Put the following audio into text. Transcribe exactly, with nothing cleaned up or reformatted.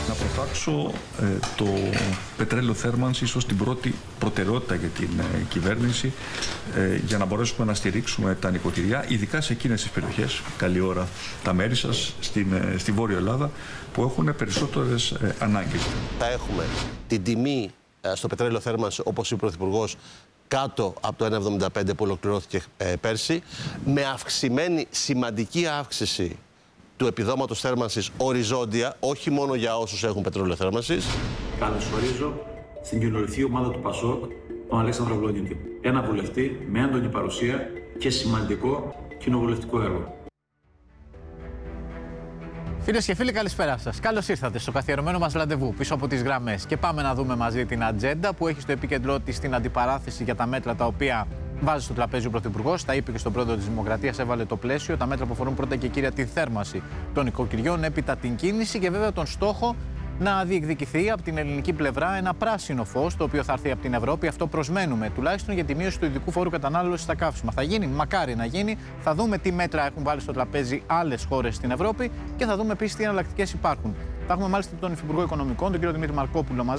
Να προτάξω ε, το πετρέλαιο θέρμανσης ως την πρώτη προτεραιότητα για την ε, κυβέρνηση ε, για να μπορέσουμε να στηρίξουμε τα νοικοκυριά, ειδικά σε εκείνες τις περιοχές, καλή ώρα τα μέρη σας, στην, ε, στη Βόρεια Ελλάδα, που έχουν περισσότερες ε, ανάγκες. Θα έχουμε την τιμή ε, στο πετρέλαιο θέρμανση, όπως είπε ο Πρωθυπουργός, κάτω από το ένα εβδομήντα πέντε που ολοκληρώθηκε ε, πέρσι, με αυξημένη, σημαντική αύξηση του επιδόματος θέρμανσης οριζόντια, όχι μόνο για όσους έχουν πετρέλαιο θέρμανσης. Καλωσορίζω στην κοινοβουλευτική ομάδα του ΠΑΣΟΚ τον Αλέξανδρο Αυλογιώτη. Ένα βουλευτή με έντονη παρουσία και σημαντικό κοινοβουλευτικό έργο. Φίλες και φίλοι, καλησπέρα σας. Καλώς ήρθατε στο καθιερωμένο μας ραντεβού πίσω από τις γραμμές. Και πάμε να δούμε μαζί την ατζέντα που έχει στο επίκεντρό της την αντιπαράθεση για τα μέτρα τα οποία βάζει στο τραπέζι ο Πρωθυπουργός. Τα είπε και στον πρόεδρο της Δημοκρατίας, έβαλε το πλαίσιο. Τα μέτρα που αφορούν πρώτα και κύρια τη θέρμανση των νοικοκυριών, έπειτα την κίνηση και βέβαια τον στόχο να διεκδικηθεί από την ελληνική πλευρά ένα πράσινο φως, το οποίο θα έρθει από την Ευρώπη. Αυτό προσμένουμε, τουλάχιστον για τη μείωση του ειδικού φόρου κατανάλωσης στα καύσιμα. Θα γίνει, μακάρι να γίνει. Θα δούμε τι μέτρα έχουν βάλει στο τραπέζι άλλες χώρες στην Ευρώπη και θα δούμε επίσης τι εναλλακτικές υπάρχουν. Θα έχουμε μάλιστα τον Υφυπουργό Οικονομικών, τον κύριο Δημήτρη Μαρκόπουλο, μαζί.